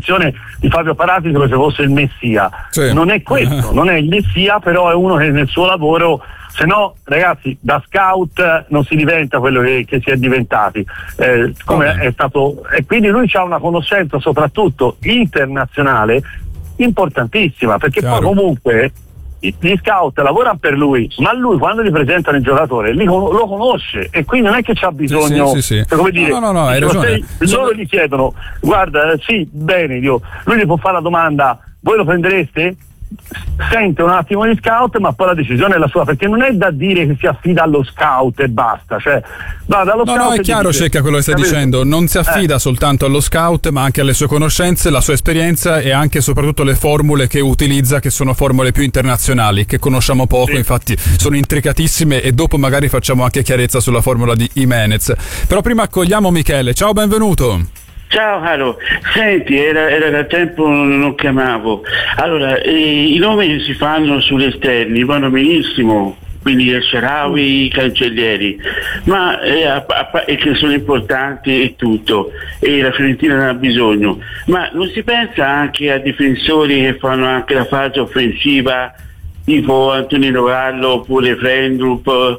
descrizione di Fabio Paratici come se fosse il messia. Sì. Non è questo, non è il messia, però è uno che nel suo lavoro, se no ragazzi, da scout non si diventa quello che si è diventati, come è stato, e quindi lui ha una conoscenza soprattutto internazionale importantissima, perché poi comunque gli scout lavorano per lui, ma lui quando gli presentano il giocatore lo conosce, e quindi non è che c'ha bisogno, come dire, no, hai ragione. Loro gli chiedono, guarda, sì, bene, lui gli può fare la domanda, voi lo prendereste? Sente un attimo gli scout, ma poi la decisione è la sua, perché non è da dire che si affida allo scout e basta, cioè va dallo scout. No, è chiaro, Cecca, quello che stai dicendo, non si affida soltanto allo scout, ma anche alle sue conoscenze, la sua esperienza e anche e soprattutto le formule che utilizza, che sono formule più internazionali, che conosciamo poco, infatti sono intricatissime, e dopo magari facciamo anche chiarezza sulla formula di Jimenez. Però prima accogliamo Michele. Ciao, benvenuto. Ciao caro, senti, era da tempo non chiamavo. Allora, i nomi che si fanno sugli esterni vanno benissimo, quindi il Shaarawy, i cancellieri, ma che sono importanti e tutto, e la Fiorentina ne ha bisogno, ma non si pensa anche a difensori che fanno anche la fase offensiva, tipo Antonino Gallo oppure Frendrup?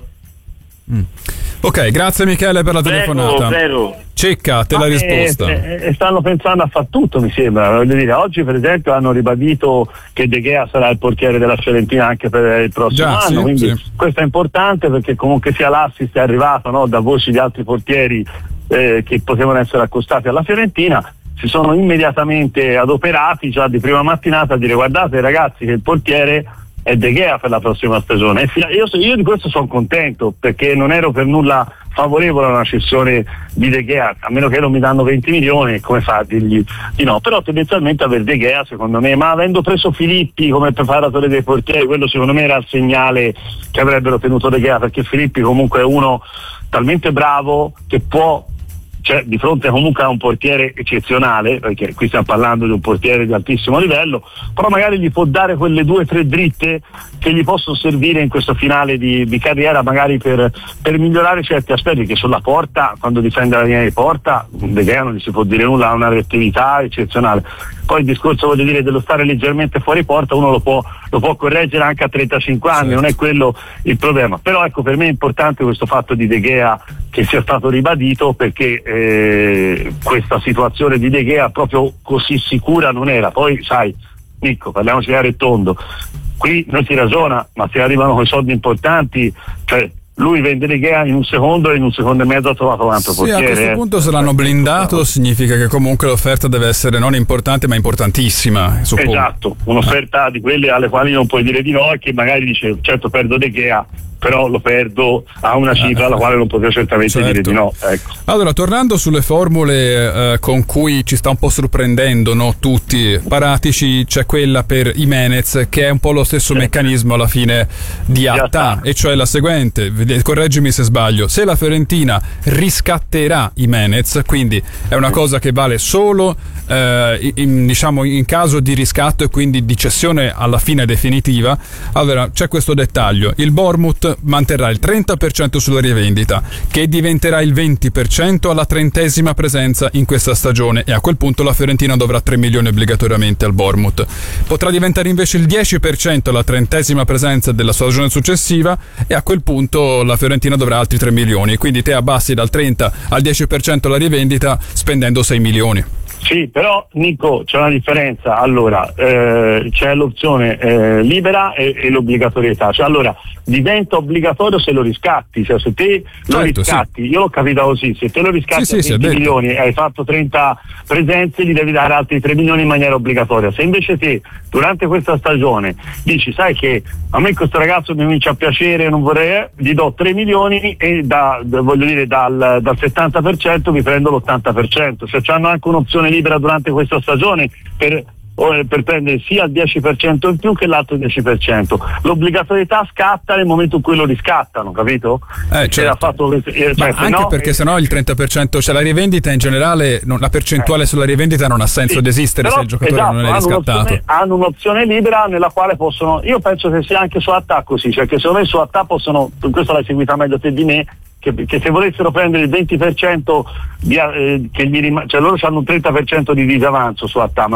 Ok, grazie Michele per la telefonata. Prego. Cecca, te la risposta. Stanno pensando a fare tutto, mi sembra. Voglio dire, oggi per esempio hanno ribadito che De Gea sarà il portiere della Fiorentina anche per il prossimo anno, quindi questo è importante, perché comunque sia l'assist è arrivato, no, da voci di altri portieri che potevano essere accostati alla Fiorentina. Si sono immediatamente adoperati già di prima mattinata a dire: guardate ragazzi che il portiere è De Gea per la prossima stagione. E io di questo sono contento, perché non ero per nulla favorevole a una cessione di De Gea, a meno che non mi danno 20 milioni, come fa a dirgli di no? Però tendenzialmente aver De Gea, secondo me, ma avendo preso Filippi come preparatore dei portieri, quello secondo me era il segnale che avrebbero tenuto De Gea, perché Filippi comunque è uno talmente bravo che può, cioè di fronte comunque a un portiere eccezionale, perché qui stiamo parlando di un portiere di altissimo livello, però magari gli può dare quelle 2 o 3 dritte che gli possono servire in questo finale di carriera, magari per migliorare certi aspetti, che sulla porta, quando difende la linea di porta, De Gea non gli si può dire nulla, ha una reattività eccezionale. Poi il discorso, voglio dire, dello stare leggermente fuori porta, uno lo può correggere anche a 35 anni, non è quello il problema. Però ecco, per me è importante questo fatto di De Gea che sia stato ribadito, perché questa situazione di De Gea proprio così sicura non era. Poi sai, Nicco, parliamoci chiaro e tondo, qui non si ragiona, ma se arrivano con soldi importanti, cioè lui vende De Gea in un secondo, e in un secondo e mezzo ha trovato un altro portiere. A questo punto, se l'hanno blindato, significa che comunque l'offerta deve essere non importante ma importantissima, suppongo. Esatto, un'offerta di quelle alle quali non puoi dire di no, e che magari dice: certo perdo De Gea, però lo perdo a una cifra alla quale non potevo certamente dire di no. Ecco. Allora, tornando sulle formule con cui ci sta un po' sorprendendo, no, tutti Paratici, c'è quella per Jimenez che è un po' lo stesso meccanismo alla fine di Atta, e cioè la seguente, correggimi se sbaglio: se la Fiorentina riscatterà Jimenez, quindi è una cosa che vale solo diciamo in caso di riscatto e quindi di cessione alla fine definitiva, allora c'è questo dettaglio: il Bournemouth manterrà il 30% sulla rivendita, che diventerà il 20% alla 30ª presenza in questa stagione, e a quel punto la Fiorentina dovrà 3 milioni obbligatoriamente al Bournemouth. Potrà diventare invece il 10% alla 30ª presenza della stagione successiva, e a quel punto la Fiorentina dovrà altri 3 milioni, quindi te abbassi dal 30 al 10% la rivendita spendendo 6 milioni. Sì, però Nico, c'è una differenza. Allora, c'è l'opzione libera e l'obbligatorietà. Cioè, allora, diventa obbligatorio se lo riscatti. Cioè, se te lo riscatti, io l'ho capita così: se te lo riscatti a 20 milioni e hai fatto 30 presenze, gli devi dare altri 3 milioni in maniera obbligatoria. Se invece te, durante questa stagione, dici: sai che a me questo ragazzo mi comincia a piacere, non vorrei, gli do 3 milioni e voglio dire dal 70% mi prendo l'80%. Cioè, c'hanno anche un'opzione libera durante questa stagione per prendere sia il 10% in più che l'altro 10%. L'obbligatorietà scatta nel momento in cui lo riscattano, capito? Anche perché sennò il 30%, cioè la rivendita in generale, la percentuale sulla rivendita non ha senso di esistere, se il giocatore non è riscattato. Hanno un'opzione libera nella quale possono, io penso che sia anche su attacco così, cioè che secondo me su attacco possono, questo l'hai seguita meglio te di me, che se volessero prendere il 20% cioè loro hanno un 30% di disavanzo su Atta,